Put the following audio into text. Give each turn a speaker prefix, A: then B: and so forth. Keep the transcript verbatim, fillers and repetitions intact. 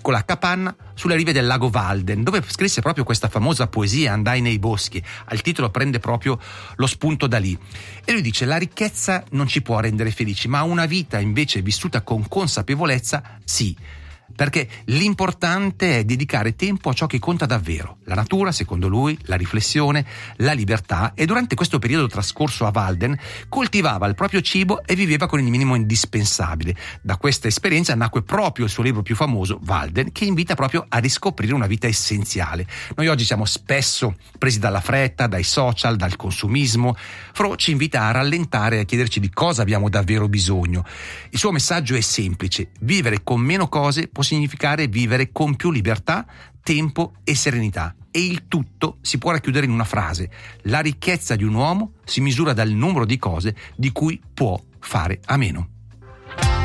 A: piccola capanna sulle rive del lago Walden, dove scrisse proprio questa famosa poesia Andai nei boschi. Il titolo prende proprio lo spunto da lì. E lui dice: la ricchezza non ci può rendere felici, ma una vita invece vissuta con consapevolezza sì. Perché l'importante è dedicare tempo a ciò che conta davvero: la natura, secondo lui, la riflessione, la libertà. E durante questo periodo trascorso a Walden coltivava il proprio cibo e viveva con il minimo indispensabile. Da questa esperienza nacque proprio il suo libro più famoso, Walden, che invita proprio a riscoprire una vita essenziale. Noi oggi siamo spesso presi dalla fretta, dai social, dal consumismo. Thoreau ci invita a rallentare e a chiederci di cosa abbiamo davvero bisogno. Il suo messaggio è semplice: vivere con meno cose può significare vivere con più libertà, tempo e serenità. E il tutto si può racchiudere in una frase: la ricchezza di un uomo si misura dal numero di cose di cui può fare a meno.